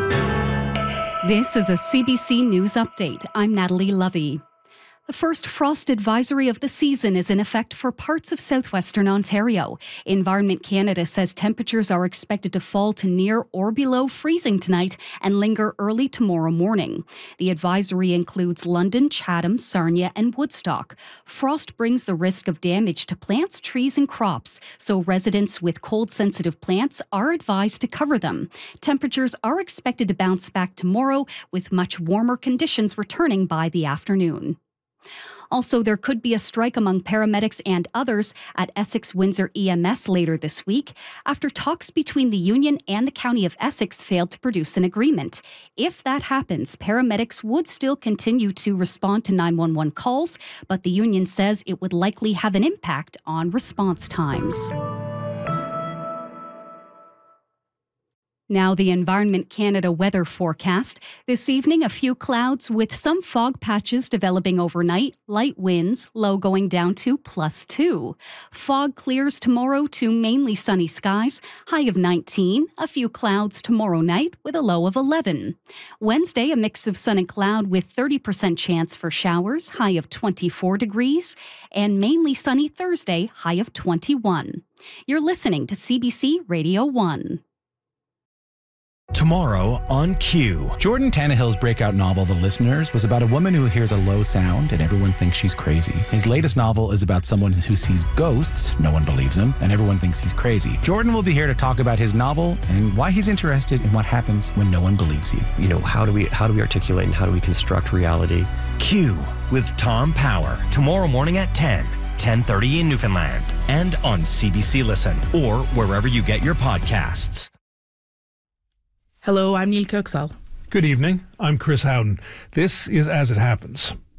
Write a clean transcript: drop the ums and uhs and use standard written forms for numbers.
This is a CBC News Update. I'm Natalie Lovey. The first frost advisory of the season is in effect for parts of southwestern Ontario. Environment Canada says temperatures are expected to fall to near or below freezing tonight and linger early tomorrow morning. The advisory includes London, Chatham, Sarnia and Woodstock. Frost brings the risk of damage to plants, trees and crops, so residents with cold-sensitive plants are advised to cover them. Temperatures are expected to bounce back tomorrow, with much warmer conditions returning by the afternoon. Also, there could be a strike among paramedics and others at Essex Windsor EMS later this week after talks between the union and the County of Essex failed to produce an agreement. If that happens, paramedics would still continue to respond to 911 calls, but the union says it would likely have an impact on response times. Now the Environment Canada weather forecast. This evening, a few clouds with some fog patches developing overnight, light winds, low going down to +2. Fog clears tomorrow to mainly sunny skies, high of 19, a few clouds tomorrow night with a low of 11. Wednesday, a mix of sun and cloud with 30% chance for showers, high of 24 degrees, and mainly sunny Thursday, high of 21. You're listening to CBC Radio 1. Tomorrow on Q. Jordan Tannehill's breakout novel, The Listeners, was about a woman who hears a low sound and everyone thinks she's crazy. His latest novel is about someone who sees ghosts, no one believes him, and everyone thinks he's crazy. Jordan will be here to talk about his novel and why he's interested in what happens when no one believes you. You know, how do we articulate and how do we construct reality? Q with Tom Power. Tomorrow morning at 10:30 in Newfoundland. And on CBC Listen or wherever you get your podcasts. Hello, I'm Neil Kirksall. Good evening. I'm Chris Howden. This is As It Happens.